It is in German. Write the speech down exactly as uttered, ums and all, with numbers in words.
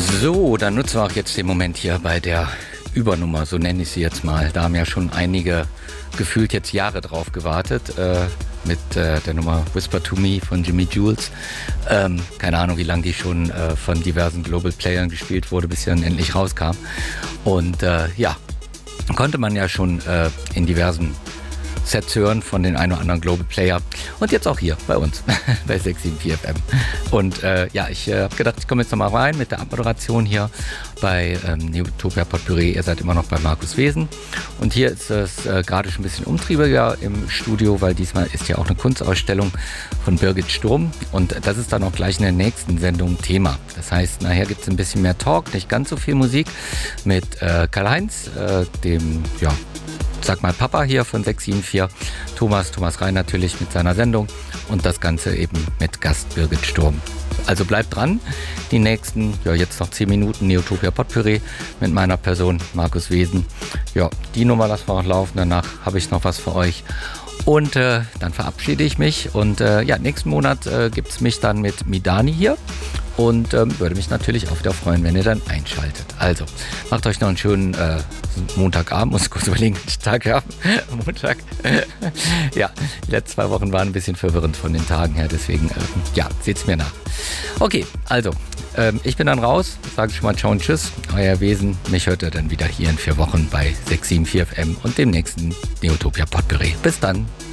So, dann nutzen wir auch jetzt den Moment hier bei der Übernummer, so nenne ich sie jetzt mal. Da haben ja schon einige gefühlt jetzt Jahre drauf gewartet, äh, mit äh, der Nummer Whisper to Me von Jimmy Jules. Ähm, keine Ahnung, wie lange die schon äh, von diversen Global Playern gespielt wurde, bis sie dann endlich rauskam. Und äh, ja, konnte man ja schon äh, in diversen Sets hören von den ein oder anderen Global Player und jetzt auch hier bei uns bei sechs sieben vier F M. Und äh, ja, ich äh, habe gedacht, ich komme jetzt nochmal rein mit der Abmoderation hier bei ähm, Neotopia Potpourri. Ihr seid immer noch bei Markus Wesen und hier ist es äh, gerade schon ein bisschen umtriebiger im Studio, weil diesmal ist ja auch eine Kunstausstellung von Birgit Sturm und das ist dann auch gleich in der nächsten Sendung Thema. Das heißt, nachher gibt es ein bisschen mehr Talk, nicht ganz so viel Musik mit äh, Karl-Heinz, äh, dem, ja, sag mal Papa hier von sechs sieben vier, Thomas, Thomas Rhein natürlich mit seiner Sendung und das Ganze eben mit Gast Birgit Sturm. Also bleibt dran, die nächsten, ja jetzt noch zehn Minuten Neotopia Potpourri mit meiner Person Markus Wesen. Ja, die Nummer lassen wir auch laufen, danach habe ich noch was für euch. Und äh, dann verabschiede ich mich und äh, ja, nächsten Monat äh, gibt es mich dann mit Midani hier und ähm, würde mich natürlich auch wieder freuen, wenn ihr dann einschaltet. Also, macht euch noch einen schönen äh, Montagabend, muss kurz überlegen, welchen Tag wir haben. Montag. Ja, die letzten zwei Wochen waren ein bisschen verwirrend von den Tagen her, deswegen, äh, ja, seht's mir nach. Okay, also, ähm, ich bin dann raus, sage schon mal ciao und tschüss, euer Wesen. Mich hört ihr dann wieder hier in vier Wochen bei sechs sieben vier F M und dem nächsten Neotopia Potpourri. Bis dann.